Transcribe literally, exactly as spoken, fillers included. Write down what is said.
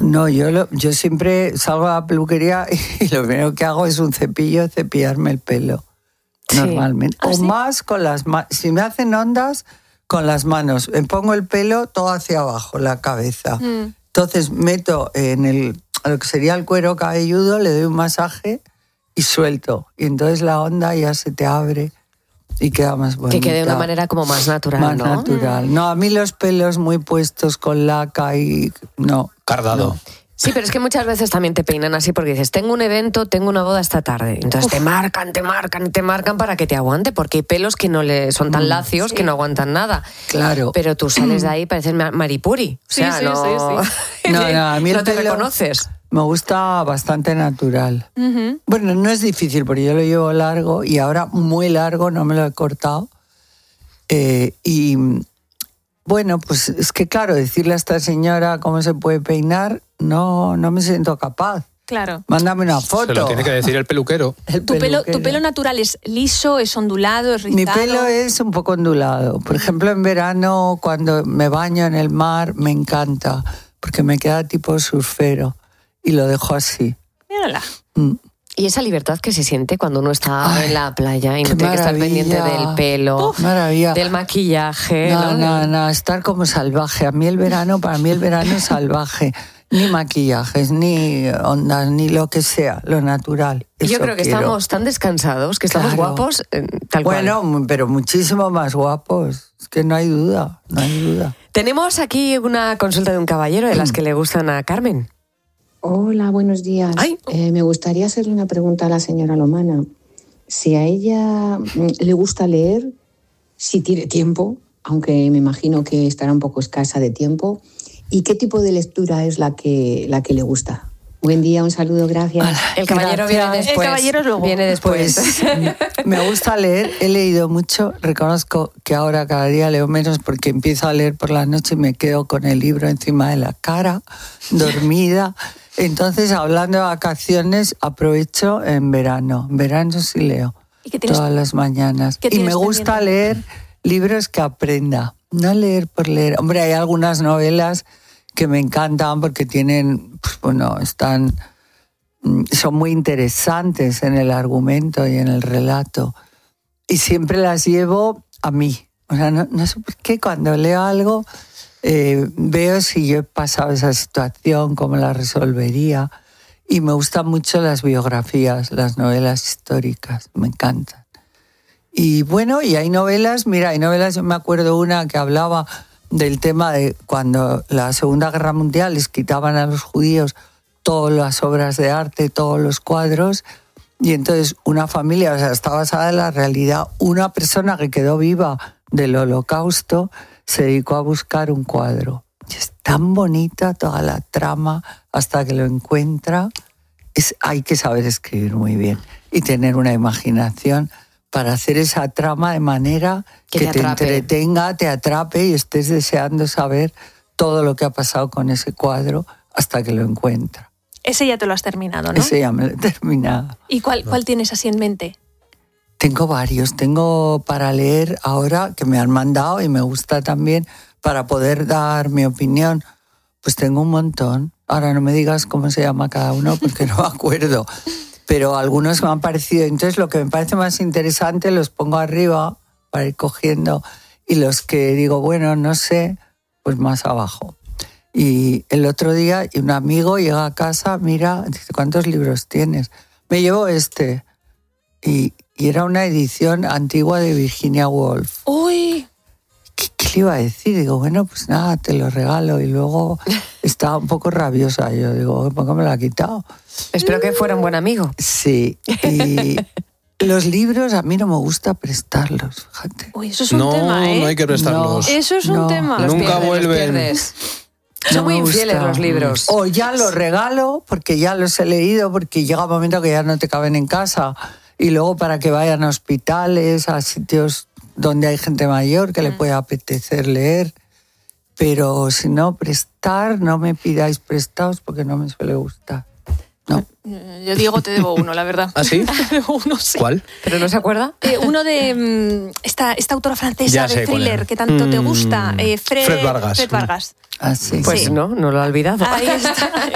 No, yo, lo, yo siempre salgo a la peluquería y lo primero que hago es un cepillo, cepillarme el pelo. Sí. Normalmente. ¿Ah, o sí? más con las manos. Si me hacen ondas, con las manos. Me pongo el pelo todo hacia abajo, la cabeza. Mm. Entonces meto en el, lo que sería el cuero cabelludo, le doy un masaje y suelto. Y entonces la onda ya se te abre y queda más bonita. Que quede de una manera como más natural, más ¿no? Más natural. No, a mí los pelos muy puestos con laca y... No. Cardado. No. Sí, pero es que muchas veces también te peinan así porque dices, tengo un evento, tengo una boda esta tarde. Entonces Uf. te marcan, te marcan y te marcan para que te aguante, porque hay pelos que no le son tan lacios sí. que no aguantan nada. Claro. Pero tú sales de ahí y pareces maripuri. O sea, sí, sí, no... sí, sí. no, no, a mí el no te pelo reconoces. Me gusta bastante natural. Uh-huh. Bueno, no es difícil porque yo lo llevo largo y ahora muy largo, no me lo he cortado. Eh, y... Bueno, pues es que claro, decirle a esta señora cómo se puede peinar, no, no me siento capaz. Claro. Mándame una foto. Se lo tiene que decir el peluquero. El ¿Tu, peluquero. Pelo, ¿Tu pelo natural es liso, es ondulado, es rizado? Mi pelo es un poco ondulado. Por ejemplo, en verano, cuando me baño en el mar, me encanta, porque me queda tipo surfero y lo dejo así. Mírala. Mm. Y esa libertad que se siente cuando uno está Ay, en la playa y no tiene que estar pendiente del pelo, Uf, maravilla. del maquillaje. No, no, no, no, estar como salvaje. A mí el verano, para mí el verano es salvaje. Ni maquillajes, ni ondas, ni lo que sea, lo natural. Eso Yo creo que quiero. estamos tan descansados, que estamos claro. guapos, eh, tal cual. Bueno, pero muchísimo más guapos. Es que no hay duda, no hay duda. Tenemos aquí una consulta de un caballero de las que le gustan a Carmen. Hola, buenos días. Eh, me gustaría hacerle una pregunta a la señora Lomana. Si a ella le gusta leer, si tiene tiempo, aunque me imagino que estará un poco escasa de tiempo, ¿y qué tipo de lectura es la que, la que le gusta? Buen día, un saludo, gracias. Hola, el caballero gracias. viene después. El caballero luego. Viene después. Pues, me gusta leer, he leído mucho, reconozco que ahora cada día leo menos porque empiezo a leer por la noche y me quedo con el libro encima de la cara, dormida. Entonces, hablando de vacaciones, aprovecho en verano. En verano sí leo, ¿Y qué tienes, todas las mañanas. ¿qué Y me gusta pendiente? leer libros que aprenda, no leer por leer. Hombre, hay algunas novelas que me encantan porque tienen, pues, bueno, están, son muy interesantes en el argumento y en el relato. Y siempre las llevo a mí. O sea, no, no sé por qué cuando leo algo... Eh, veo si yo he pasado esa situación, cómo la resolvería. Y me gustan mucho las biografías, las novelas históricas, me encantan. Y bueno, y hay novelas, mira, hay novelas, yo me acuerdo una que hablaba del tema de cuando la Segunda Guerra Mundial les quitaban a los judíos todas las obras de arte, todos los cuadros, y entonces una familia, o sea, está basada en la realidad, una persona que quedó viva del Holocausto se dedicó a buscar un cuadro. Y es tan bonita toda la trama hasta que lo encuentra. Es, hay que saber escribir muy bien y tener una imaginación para hacer esa trama de manera que, que te, te entretenga, te atrape y estés deseando saber todo lo que ha pasado con ese cuadro hasta que lo encuentra. Ese ya te lo has terminado, ¿no? Ese ya me lo he terminado. ¿Y cuál, cuál tienes así en mente? Tengo varios, tengo para leer ahora que me han mandado y me gusta también para poder dar mi opinión. Pues tengo un montón. Ahora no me digas cómo se llama cada uno porque no me acuerdo. Pero algunos me han parecido. Entonces lo que me parece más interesante los pongo arriba para ir cogiendo y los que digo, bueno, no sé, pues más abajo. Y el otro día un amigo llega a casa, mira, dice, ¿cuántos libros tienes? Me llevo este. Y... Y era una edición antigua de Virginia Woolf. ¡Uy! ¿Qué, qué le iba a decir? Digo, bueno, pues nada, te lo regalo. Y luego estaba un poco rabiosa. Yo digo, ¿por qué me lo ha quitado? Espero que fuera un buen amigo. Sí. Y los libros a mí no me gusta prestarlos, fíjate. Uy, eso es un no, tema, ¿eh? No hay que prestarlos. No, eso es un no, tema. Nunca pierdes, vuelven. Son no muy infieles gusta. los libros. O ya los regalo, porque ya los he leído, porque llega un momento que ya no te caben en casa. Y luego para que vayan a hospitales, a sitios donde hay gente mayor que le puede apetecer leer. Pero si no, prestar, no me pidáis prestados porque no me suele gustar. No. Yo, Diego, te debo uno, la verdad. ¿Ah, sí? Te debo uno, sí. ¿Cuál? ¿Pero no se acuerda? Eh, uno de um, esta, esta autora francesa Ya de sé cuál thriller es. que tanto te Mm, gusta, eh, Fred, Fred Vargas. Fred Vargas. Ah, sí. Pues Sí. no, no lo ha olvidado. Ahí está.